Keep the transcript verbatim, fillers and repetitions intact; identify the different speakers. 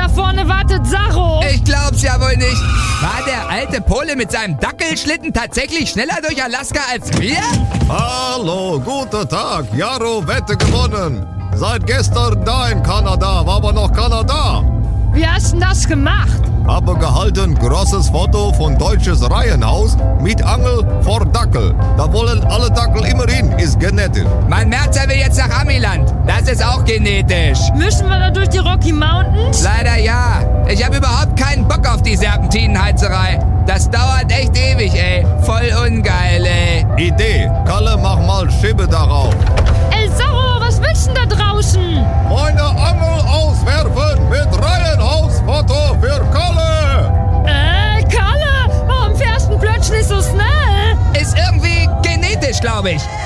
Speaker 1: da vorne wartet Sacho.
Speaker 2: Ich glaub's ja wohl nicht. War der alte Pole mit seinem Dackelschlitten tatsächlich schneller durch Alaska als wir?
Speaker 3: Hallo, guten Tag. Jaro, Wette gewonnen. Seit gestern da in Kanada, war aber noch Kanada.
Speaker 1: Wie hast du das gemacht?
Speaker 3: Habe gehalten großes Foto von deutsches Reihenhaus mit Angel vor Dackel. Da wollen alle Dackel immer hin, ist genetisch.
Speaker 2: Mein Merzer will jetzt nach Amiland. Das ist auch genetisch.
Speaker 1: Müssen wir da durch die Rocky Mountains?
Speaker 2: Leider ja. Ich habe überhaupt keinen Bock auf die Serpentinenheizerei. Das dauert echt ewig, ey. Voll ungeil, ey.
Speaker 3: Idee, Kalle, mach mal Schibbe darauf.
Speaker 1: Ey, Sacho, was willst du denn da draußen?
Speaker 3: Meine Angel auswerfen mit Reihenhausfoto für Kalle.
Speaker 1: Äh, Kalle, warum fährst du denn plötzlich so schnell?
Speaker 2: Ist irgendwie genetisch, glaube ich.